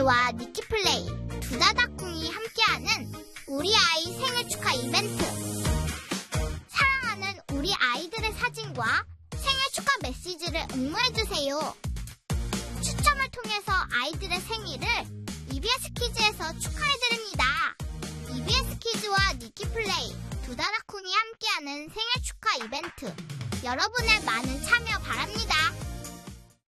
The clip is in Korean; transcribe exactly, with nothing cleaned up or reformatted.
이비에스키즈와 니키플레이, 두다다쿵이 함께하는 우리 아이 생일 축하 이벤트. 사랑하는 우리 아이들의 사진과 생일 축하 메시지를 응모해주세요. 추첨을 통해서 아이들의 생일을 이비에스키즈에서 축하해드립니다. 이비에스키즈와 니키플레이, 두다다쿵이 함께하는 생일 축하 이벤트. 여러분의 많은 참여 바랍니다.